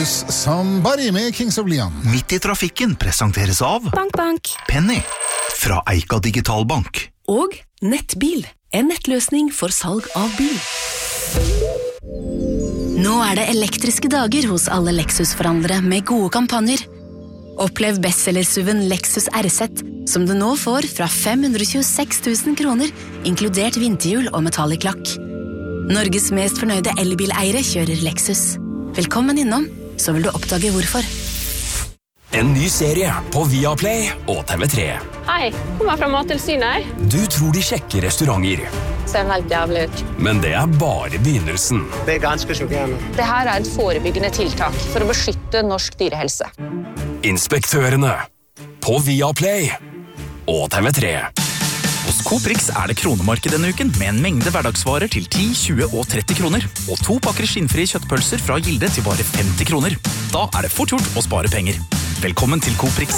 Lose Somebody med Kings of Leon. Midt i trafikken presenteres av Bank, bank. Penny fra Eika Digitalbank. Og Nettbil, en nettløsning for salg av bil. Nå det elektriske dager hos alle Lexus-forhandlere med gode kampanjer. Opplev bestseller-SUV-en Lexus RZ, som du nå får fra 526 000 kroner, inkludert vinterhjul og metallic lakk. Norges mest fornøyde elbileiere kjører Lexus. Velkommen innom, så vil du oppdage hvorfor. En ny serie på Viaplay og TV3. Hei, kommer fra Mattilsynet. Du tror de sjekker restauranter. Ser helt jævlig ut. Men det bare begynnelsen. Det ganske sjokkerende. Det her et forebyggende tiltak for å beskytte norsk dyrehelse. Inspektørene på Viaplay og TV3. Hos Coprix det kronemarked denne uken med en mengde hverdagsvarer til 10, 20 og 30 kroner. Og 2 pakker skinnfrie kjøttpølser fra Gilde til bare 50 kroner. Da det fort gjort å spare penger. Velkommen til Coprix.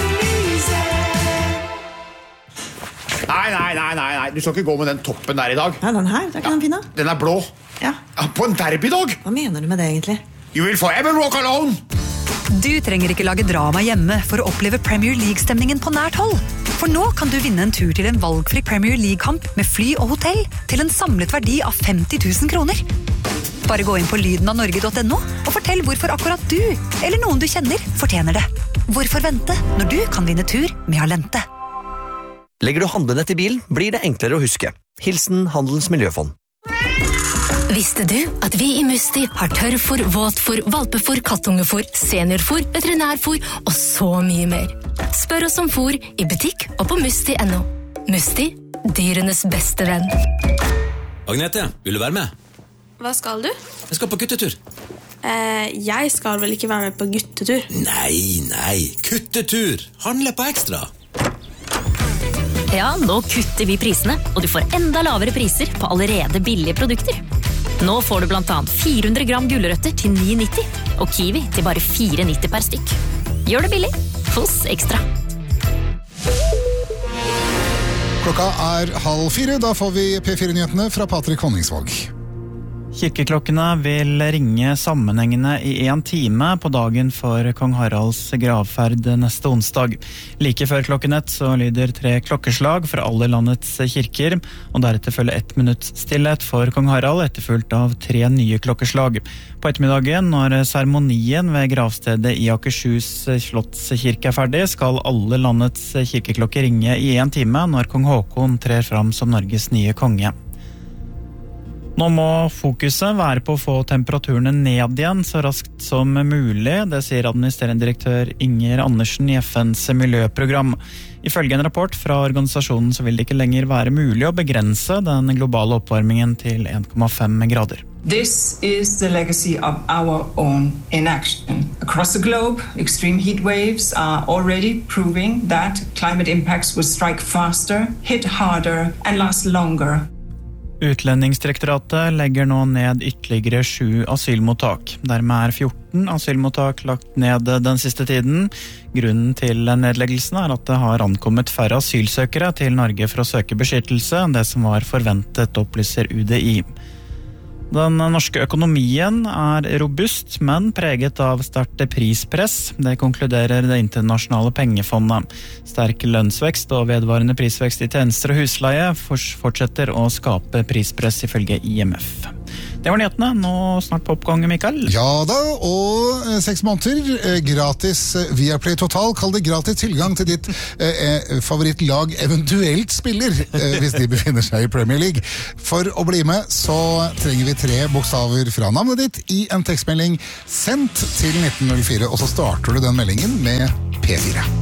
Nei, du skal ikke gå med den toppen der i dag. Ja, den her, det kan den finne. Den blå. Ja. På en derbydag. Hva mener du med det egentlig? You will forever walk alone. Du trenger ikke lage drama hjemme for å oppleve Premier League-stemningen på nært hold. For nå kan du vinne en tur til en valgfri Premier League-kamp med fly og hotell til en samlet verdi av 50 000 kroner. Bare gå inn på lydenavnorge.no og fortell hvorfor akkurat du, eller noen du kjenner, fortjener det. Hvorfor vente når du kan vinne tur med Alente? Legger du handlenett i bilen, blir det enklere å huske. Hilsen Handelens Miljøfond. Visste du at vi i Musti har tørrfôr, våtfôr, valpefôr, kattungefôr, seniorfôr, veterinærfôr og så mye mer? Spør oss om fôr i butikk og på musti.no. Musti, dyrenes beste venn. Agnete, vil du være med? Hva skal du? Jeg skal på guttetur. Jeg skal vel ikke være med på guttetur? Nei, kuttetur! Handle på ekstra! Ja, nå kutter vi prisene, og du får enda lavere priser på allerede billige produkter. Nå får du blant annet 400 gram gulrøtter til 9,90 og kiwi til bare 4,90 per stykk. Gjør det billig hos Ekstra. Klokka 3:30, da får vi P4-nyhetene fra Patrick Honningsvåg. Kirkeklokkene vil ringe sammenhengende i 1 time på dagen for kong Haralds gravferd neste onsdag. Like før klokken 1 så lyder 3 klokkeslag fra alle landets kirker, og deretter følger 1 minutts stillhet for kong Harald, etterfulgt av 3 nye klokkeslag. På ettermiddagen, når seremonien ved gravstedet i Akershus slottskirke ferdig, skal alle landets kirkeklokker ringe i 1 time når kong Håkon trer fram som Norges nye konge. Nå må fokuset være på å få temperaturene ned igjen så raskt som mulig, det sier administrerende direktør Inger Andersen i FNs miljøprogram. Ifølge en rapport fra organisasjonen så vil det ikke lenger være mulig å begrense den globale oppvarmingen til 1,5 grader. This is the legacy of our own inaction. Across the globe, extreme heat waves are already proving that climate impacts will strike faster, hit harder and last longer. Utlendingsdirektoratet legger nå ned ytterligere 7 asylmottak. Dermed 14 asylmottak lagt ned den siste tiden. Grunnen til nedleggelsen at det har ankommet færre asylsøkere til Norge for å søke beskyttelse enn det som var forventet, opplyser UDI. Den norske økonomien robust, men preget av sterkt prispress. Det konkluderer det internasjonale pengefondet. Sterk lønnsvekst og vedvarende prisvekst i tjenester og husleie fortsetter å skape prispress ifølge IMF. Det var nyhetene. Nå snart på oppgang, Mikael. Ja da, og 6 måneder gratis Viaplay Total. Kall det gratis tilgang til ditt favorittlag eventuelt spiller, hvis de befinner seg i Premier League. For å bli med så trenger vi 3 bokstaver fra navnet ditt i en tekstmelding sendt til 1904, og så starter du den meldingen med P4.